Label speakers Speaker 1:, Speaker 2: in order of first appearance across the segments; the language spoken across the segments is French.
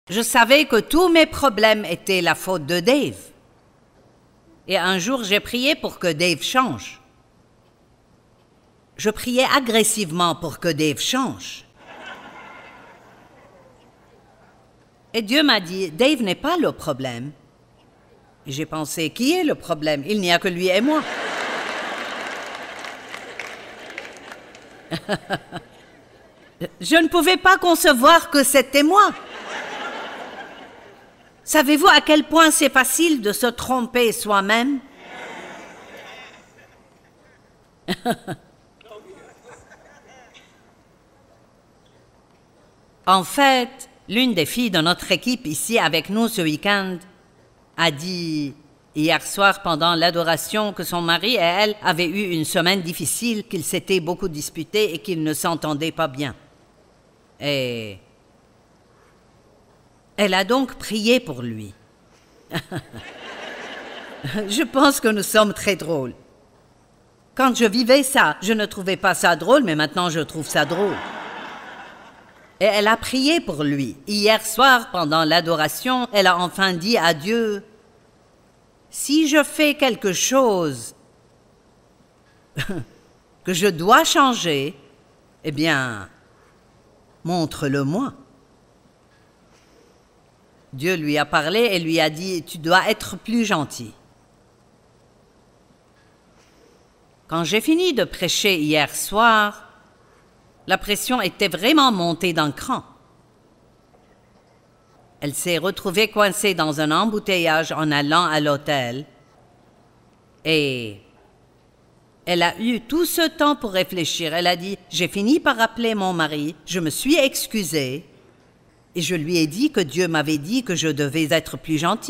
Speaker 1: Je savais que tous mes problèmes étaient la faute de Dave. Et un jour, j'ai prié pour que Dave change. Je priais agressivement pour que Dave change. Et Dieu m'a dit, Dave n'est pas le problème. Et j'ai pensé, qui est le problème? Il n'y a que lui et moi. Je ne pouvais pas concevoir que c'était moi. Savez-vous à quel point c'est facile de se tromper soi-même? En fait, l'une des filles de notre équipe ici avec nous ce week-end a dit hier soir pendant l'adoration que son mari et elle avaient eu une semaine difficile, qu'ils s'étaient beaucoup disputés et qu'ils ne s'entendaient pas bien. Et elle a donc prié pour lui. Je pense que nous sommes très drôles. Quand je vivais ça, je ne trouvais pas ça drôle, mais maintenant je trouve ça drôle. Et elle a prié pour lui. Hier soir, pendant l'adoration, elle a enfin dit à Dieu, « Si je fais quelque chose que je dois changer, eh bien, montre-le-moi. » Dieu lui a parlé et lui a dit, « Tu dois être plus gentil. » Quand j'ai fini de prêcher hier soir, la pression était vraiment montée d'un cran. Elle s'est retrouvée coincée dans un embouteillage en allant à l'hôtel et elle a eu tout ce temps pour réfléchir. Elle a dit, « J'ai fini par appeler mon mari, je me suis excusée et je lui ai dit que Dieu m'avait dit que je devais être plus gentil. »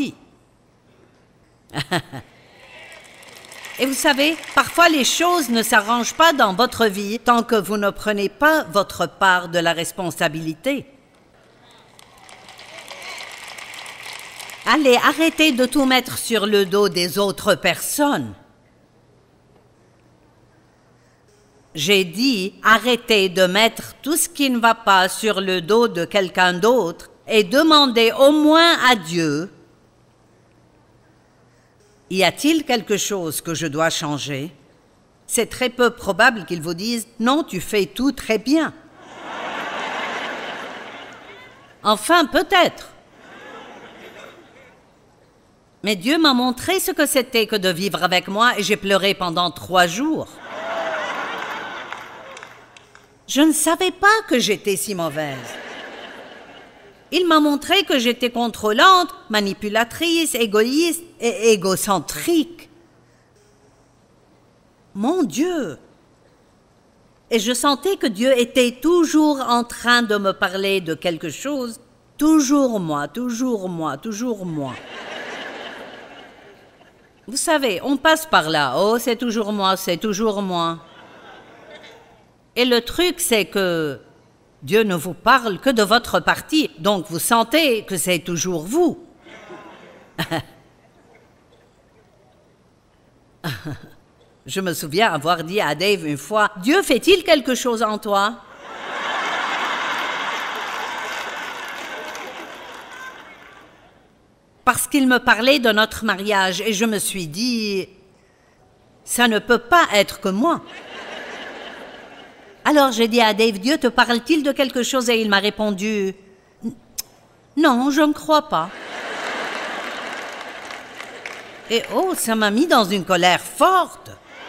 Speaker 1: Et vous savez, parfois les choses ne s'arrangent pas dans votre vie tant que vous ne prenez pas votre part de la responsabilité. Allez, arrêtez de tout mettre sur le dos des autres personnes. J'ai dit, arrêtez de mettre tout ce qui ne va pas sur le dos de quelqu'un d'autre et demandez au moins à Dieu, y a-t-il quelque chose que je dois changer? C'est très peu probable qu'il vous dise, non, tu fais tout très bien. Enfin, peut-être. Mais Dieu m'a montré ce que c'était que de vivre avec moi et j'ai pleuré pendant 3 jours. Je ne savais pas que j'étais si mauvaise. Il m'a montré que j'étais contrôlante, manipulatrice, égoïste et égocentrique. Mon Dieu! Et je sentais que Dieu était toujours en train de me parler de quelque chose. Toujours moi, toujours moi, toujours moi. Vous savez, on passe par là. Oh, c'est toujours moi, c'est toujours moi. Et le truc, c'est que Dieu ne vous parle que de votre partie, donc vous sentez que c'est toujours vous. Je me souviens avoir dit à Dave une fois, « Dieu fait-il quelque chose en toi? » Parce qu'il me parlait de notre mariage et je me suis dit, « Ça ne peut pas être que moi. » Alors j'ai dit à Dave, « Dieu te parle-t-il de quelque chose? » Et il m'a répondu, « Non, je ne crois pas. » Et oh, ça m'a mis dans une colère forte.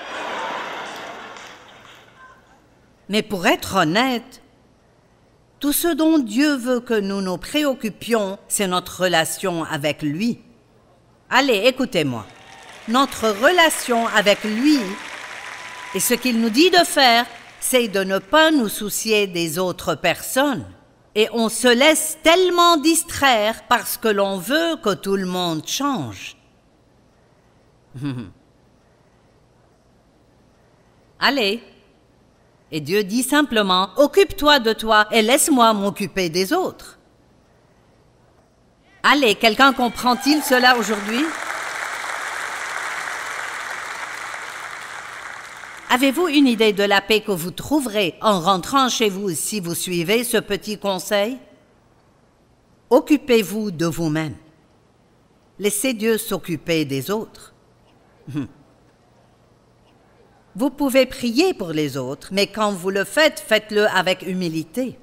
Speaker 1: Mais pour être honnête, tout ce dont Dieu veut que nous nous préoccupions, c'est notre relation avec lui. Allez, écoutez-moi. Notre relation avec lui et ce qu'il nous dit de faire, c'est de ne pas nous soucier des autres personnes. Et on se laisse tellement distraire parce que l'on veut que tout le monde change. Allez. Et Dieu dit simplement, « Occupe-toi de toi et laisse-moi m'occuper des autres. » Allez, quelqu'un comprend-il cela aujourd'hui? Avez-vous une idée de la paix que vous trouverez en rentrant chez vous si vous suivez ce petit conseil? Occupez-vous de vous-même. Laissez Dieu s'occuper des autres. Vous pouvez prier pour les autres, mais quand vous le faites, faites-le avec humilité.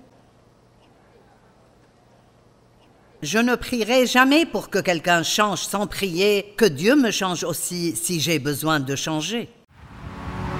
Speaker 1: Je ne prierai jamais pour que quelqu'un change sans prier que Dieu me change aussi si j'ai besoin de changer.